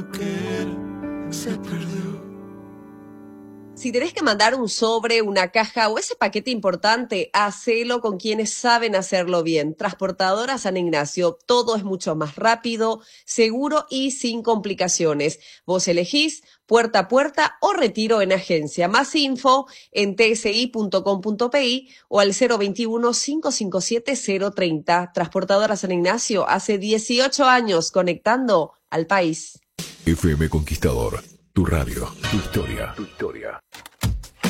Se perdió. Si tenés que mandar un sobre, una caja o ese paquete importante, hacelo con quienes saben hacerlo bien. Transportadora San Ignacio, todo es mucho más rápido, seguro y sin complicaciones. Vos elegís puerta a puerta o retiro en agencia. Más info en tsi.com.pi o al 021-557-030. Transportadora San Ignacio, hace 18 años conectando al país. FM Conquistador, tu radio, tu historia, tu historia.